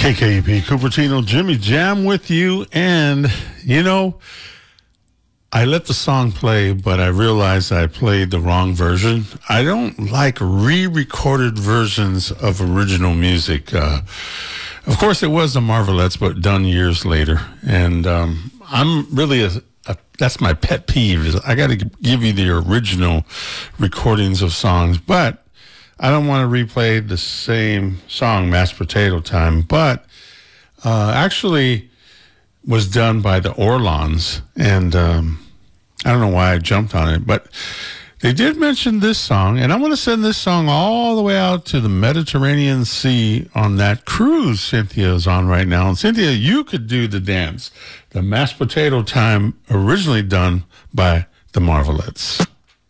KKEP, Cupertino, Jimmy Jam with you. And, I let the song play, but I realized I played the wrong version. I don't like re-recorded versions of original music. Of course, it was the Marvelettes, but done years later. And I'm really that's my pet peeve. Is I got to give you the original recordings of songs, but I don't want to replay the same song, Mashed Potato Time, but actually was done by the Orlons, and I don't know why I jumped on it, but they did mention this song, and I want to send this song all the way out to the Mediterranean Sea on that cruise Cynthia is on right now. And Cynthia, you could do the dance, the Mashed Potato Time, originally done by the Marvelettes.